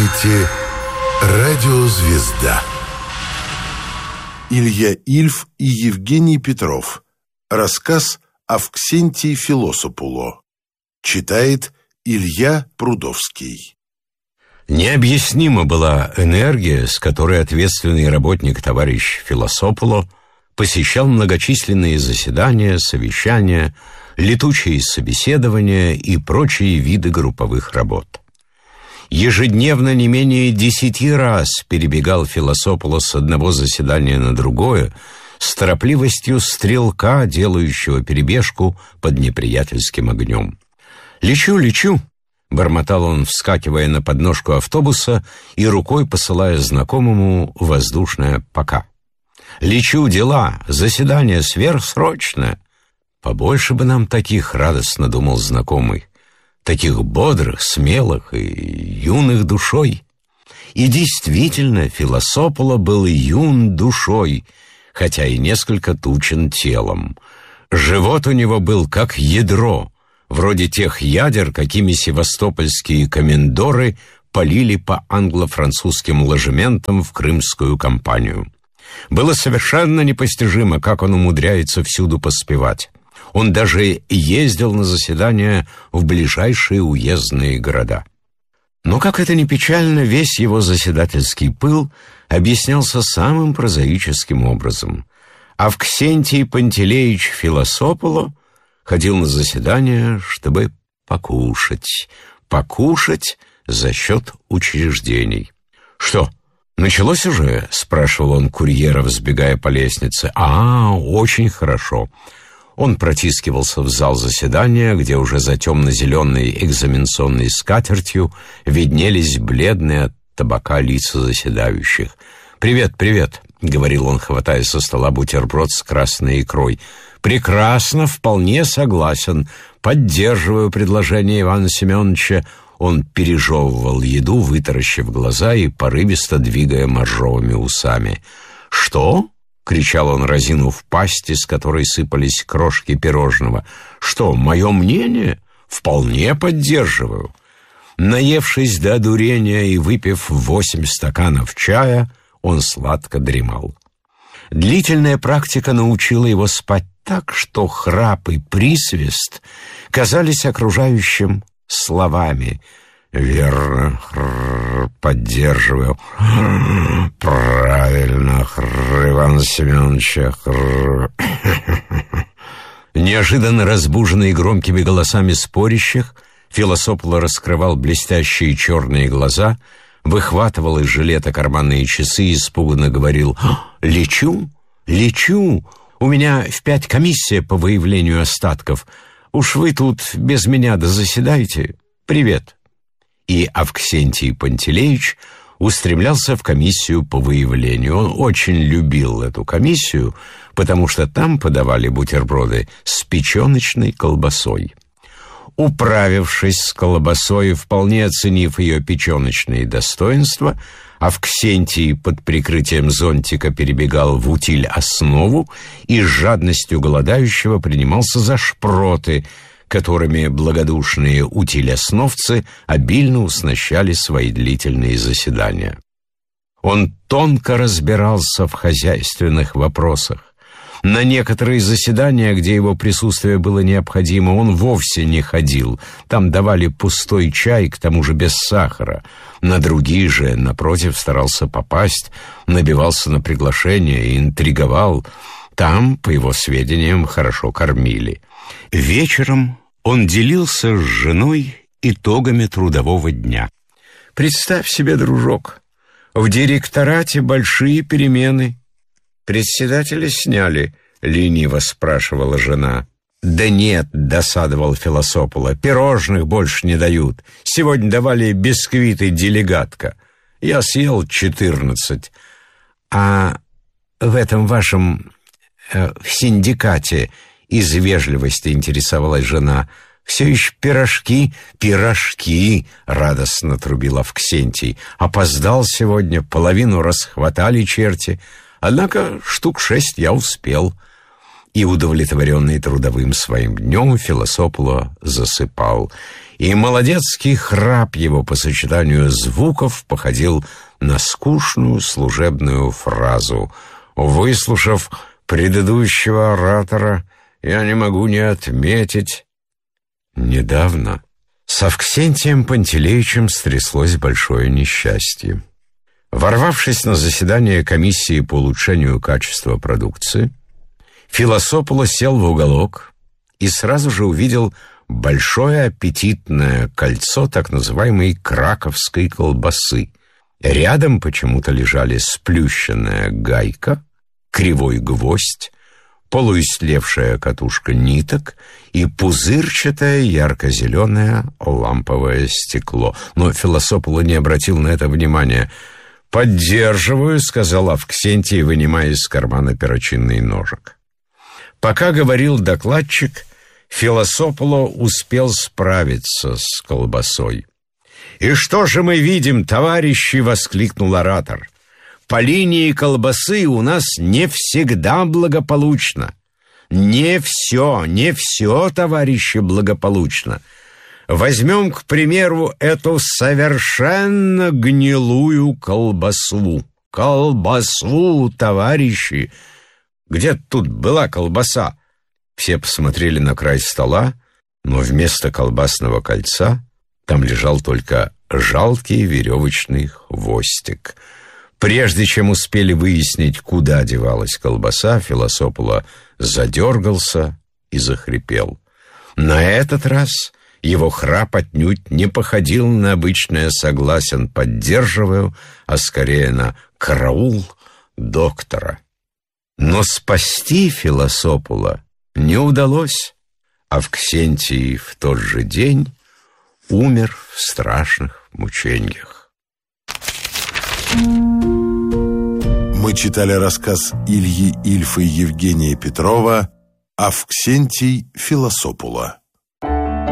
слушаете «Радиозвезда». Илья Ильф и Евгений Петров. Рассказ Авксентий Филосопуло. Читает Илья Прудовский. Необъяснима была энергия, с которой ответственный работник товарищ Филосопуло посещал многочисленные заседания, совещания, летучие собеседования и прочие виды групповых работ. Ежедневно не менее 10 раз перебегал Филосопуло с одного заседания на другое с торопливостью стрелка, делающего перебежку под неприятельским огнем. «Лечу!» — бормотал он, вскакивая на подножку автобуса и рукой посылая знакомому воздушное «пока». «Лечу, дела, заседание сверхсрочное». «Побольше бы нам таких», — радостно думал знакомый, «таких бодрых, смелых и юных душой». И действительно, Филосопуло был юн душой, хотя и несколько тучен телом. Живот у него был как ядро, вроде тех ядер, какими севастопольские комендоры полили по англо-французским ложементам в крымскую кампанию. Было совершенно непостижимо, как он умудряется всюду поспевать. Он даже ездил на заседания в ближайшие уездные города. Но, как это ни печально, весь его заседательский пыл объяснялся самым прозаическим образом. Авксентий Пантелеич Филосопуло ходил на заседания, чтобы покушать за счет учреждений. «Что, началось уже?» — спрашивал он курьера, взбегая по лестнице. Очень хорошо». Он протискивался в зал заседания, где уже за темно-зеленой экзаменационной скатертью виднелись бледные от табака лица заседающих. «Привет», — говорил он, хватая со стола бутерброд с красной икрой. «Прекрасно, вполне согласен. Поддерживаю предложение Ивана Семеновича». Он пережевывал еду, вытаращив глаза и порывисто двигая моржовыми усами. «Что?» — кричал он, разинув пасть, из которой сыпались крошки пирожного. «Что, мое мнение? Вполне поддерживаю». Наевшись до одурения и выпив 8 стаканов чая, он сладко дремал. Длительная практика научила его спать так, что храп и присвист казались окружающим словами. «Верно, поддерживаю. Правильно, Иван Семенович. Неожиданно разбуженный громкими голосами спорящих, Филосопуло раскрывал блестящие черные глаза, выхватывал из жилета карманные часы и испуганно говорил: «Лечу! У меня в 5 комиссия по выявлению остатков. Уж вы тут без меня дозаседаете. Привет!» И Авксентий Пантелеич устремлялся в комиссию по выявлению. Он очень любил эту комиссию, потому что там подавали бутерброды с печеночной колбасой. Управившись с колбасой, вполне оценив ее печеночные достоинства, Авксентий под прикрытием зонтика перебегал в утиль-основу и с жадностью голодающего принимался за шпроты, которыми благодушные утиль-основцы обильно уснащали свои длительные заседания. Он тонко разбирался в хозяйственных вопросах. На некоторые заседания, где его присутствие было необходимо, он вовсе не ходил. Там давали пустой чай, к тому же без сахара. На другие же, напротив, старался попасть, набивался на приглашение и интриговал. Там, по его сведениям, хорошо кормили. Вечером он делился с женой итогами трудового дня. «Представь себе, дружок, в директорате большие перемены. Председателя сняли?» — лениво спрашивала жена. «Да нет», — досадовал Филосопуло, — «пирожных больше не дают. Сегодня давали бисквиты делегатка. Я съел 14. А в этом вашем в синдикате из вежливости интересовалась жена. «Все еще пирожки?» «Пирожки!» — радостно трубил Авксентий. «Опоздал сегодня, половину расхватали черти. Однако штук 6 я успел». И, удовлетворенный трудовым своим днем, Филосопуло засыпал. И молодецкий храп его по сочетанию звуков походил на скучную служебную фразу. Выслушав предыдущего оратора, я не могу не отметить. Недавно с Авксентием Пантелеичем стряслось большое несчастье. Ворвавшись на заседание комиссии по улучшению качества продукции, Филосопуло сел в уголок и сразу же увидел большое аппетитное кольцо так называемой краковской колбасы. Рядом почему-то лежали сплющенная гайка, кривой гвоздь, полуистлевшая катушка ниток и пузырчатое ярко-зеленое ламповое стекло. Но Филосопуло не обратил на это внимания. «Поддерживаю», — сказал Авксентий, вынимая из кармана перочинный ножик. Пока говорил докладчик, Филосопуло успел справиться с колбасой. «И что же мы видим, товарищи?» — воскликнул оратор. «По линии колбасы у нас не всегда благополучно. Не все, товарищи, благополучно. Возьмем, к примеру, эту совершенно гнилую колбасу. Колбасу, товарищи! Где тут была колбаса?» Все посмотрели на край стола, но вместо колбасного кольца там лежал только жалкий веревочный хвостик. Прежде чем успели выяснить, куда девалась колбаса, Филосопуло задергался и захрипел. На этот раз его храп отнюдь не походил на обычное «согласен, поддерживаю», а скорее на «караул доктора». Но спасти Филосопуло не удалось. Авксентий в тот же день умер в страшных мучениях. Мы читали рассказ Ильи Ильфа и Евгения Петрова «Авксентий Филосопуло».